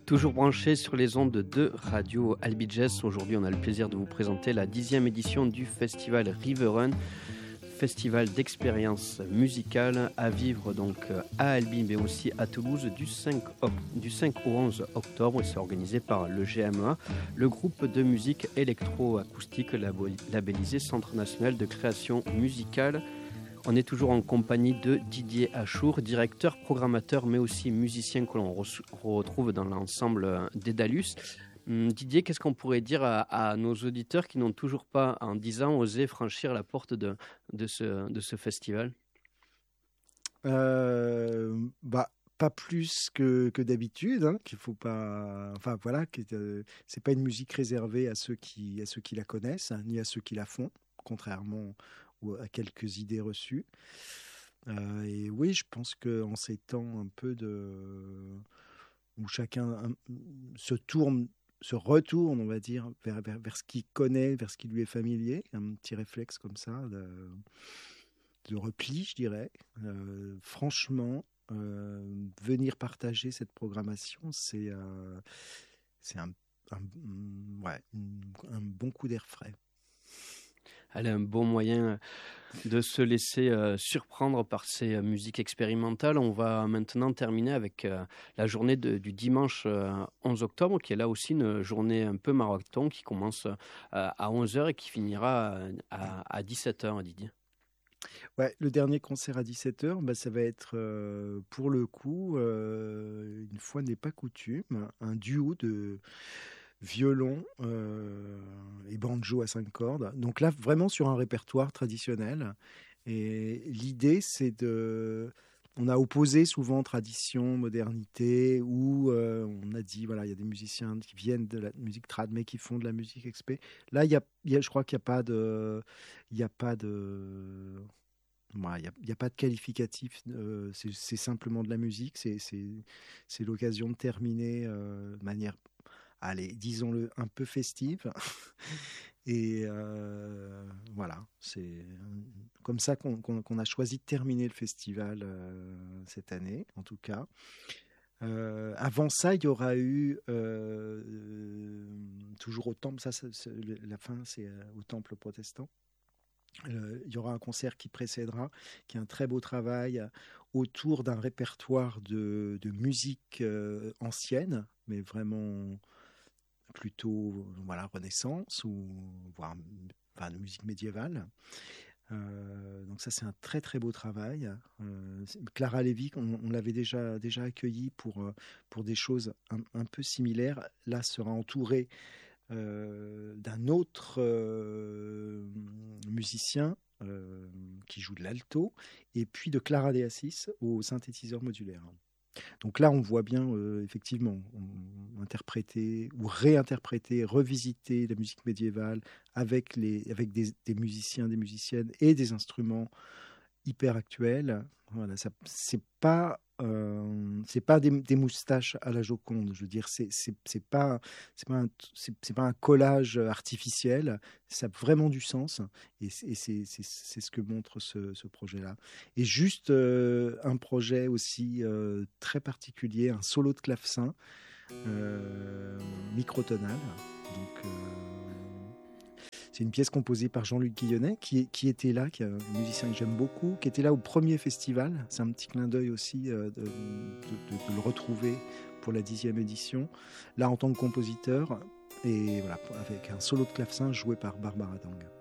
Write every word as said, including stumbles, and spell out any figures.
Toujours branché sur les ondes de Radio Albi Jazz. Aujourd'hui, on a le plaisir de vous présenter la dixième édition du festival River Run, festival d'expériences musicales à vivre donc à Albi, mais aussi à Toulouse du cinq, op- du cinq au onze octobre. C'est organisé par le G M E A, le groupe de musique électro-acoustique labo- labellisé Centre national de création musicale. On est toujours en compagnie de Didier Achour, directeur, programmateur, mais aussi musicien que l'on re- retrouve dans l'ensemble d'Edalus. Hum, Didier, qu'est-ce qu'on pourrait dire à, à nos auditeurs qui n'ont toujours pas, en dix ans, osé franchir la porte de, de, ce, de ce festival ? Euh, bah, pas plus que, que d'habitude, hein, qu'il faut pas. Enfin voilà, que, euh, c'est pas une musique réservée à ceux qui à ceux qui la connaissent, hein, ni à ceux qui la font, contrairement ou à quelques idées reçues. Euh, et oui, je pense qu'en ces temps un peu de où chacun un, se tourne, se retourne, on va dire, vers, vers, vers ce qu'il connaît, vers ce qui lui est familier, un petit réflexe comme ça de, de repli, je dirais. Euh, franchement, euh, venir partager cette programmation, c'est euh, c'est un, un, ouais, un bon coup d'air frais. Elle est un bon moyen de se laisser euh, surprendre par ces euh, musiques expérimentales. On va maintenant terminer avec euh, la journée de, du dimanche euh, onze octobre, qui est là aussi une journée un peu marathon, qui commence euh, à onze heures et qui finira euh, à, à dix-sept heures, Didier. Ouais, le dernier concert à dix-sept heures, bah, ça va être euh, pour le coup, euh, une fois n'est pas coutume, un duo de violon euh, et banjo à cinq cordes. Donc là, vraiment sur un répertoire traditionnel. Et l'idée, c'est de... On a opposé souvent tradition, modernité, où euh, on a dit, voilà, il y a des musiciens qui viennent de la musique trad, mais qui font de la musique expé. Là, il y a, il y a, je crois qu'il n'y a pas de... Il n'y a pas de... Il ouais, n'y a, y a pas de qualificatif, euh, c'est, c'est simplement de la musique, c'est, c'est, c'est l'occasion de terminer euh, de manière, allez, disons-le, un peu festive. Et euh, voilà, c'est comme ça qu'on, qu'on, qu'on a choisi de terminer le festival euh, cette année, en tout cas. Euh, avant ça, il y aura eu euh, euh, toujours au temple, ça, c'est, c'est, la fin, c'est euh, au temple protestant. Euh, il y aura un concert qui précédera, qui est un très beau travail euh, autour d'un répertoire de, de musique euh, ancienne, mais vraiment plutôt voilà, Renaissance ou voire enfin, de musique médiévale. Euh, donc ça c'est un très très beau travail. Euh, Clara Lévy, on, on l'avait déjà déjà accueilli pour pour des choses un, un peu similaires. Là sera entourée euh, d'un autre euh, musicien euh, qui joue de l'alto et puis de Clara De Assis au synthétiseur modulaire. Donc là, on voit bien, euh, effectivement, on- interpréter ou réinterpréter, revisiter la musique médiévale avec, les, avec des, des musiciens, des musiciennes et des instruments hyper actuels. Voilà, ça, c'est pas, euh, c'est pas des, des moustaches à la Joconde. Je veux dire, c'est, c'est, c'est pas, c'est pas un, c'est, c'est pas un collage artificiel. Ça a vraiment du sens. Et, c'est, et c'est, c'est, c'est ce que montre ce, ce projet-là. Et juste euh, un projet aussi euh, très particulier, un solo de clavecin euh, microtonal. Donc, euh, c'est une pièce composée par Jean-Luc Guillonnet, qui, qui était là, qui est un musicien que j'aime beaucoup, qui était là au premier festival. C'est un petit clin d'œil aussi euh, de, de, de, de le retrouver pour la dixième édition, là en tant que compositeur, et voilà, avec un solo de clavecin joué par Barbara Dang.